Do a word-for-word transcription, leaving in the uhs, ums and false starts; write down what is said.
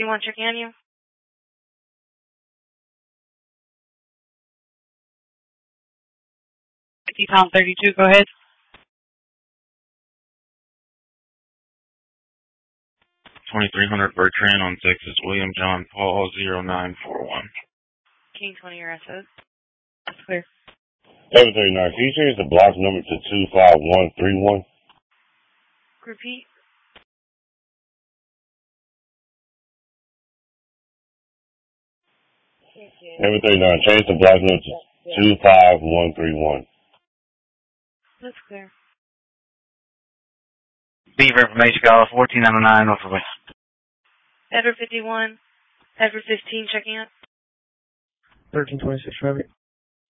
fifty-one, checking on you. fifty pound thirty-two, go ahead. twenty-three hundred Bertrand on Texas, William John Paul, zero nine four one. King twenty, your S O. That's clear. seven thirty-nine, can you change the block number to two five one three one? Repeat. seven thirty-nine, change the block number to two five one three one. That's clear. Beaver information call fourteen ninety-nine Northwest. Edward fifty-one, Edward fifteen, checking out. thirteen twenty-six traffic.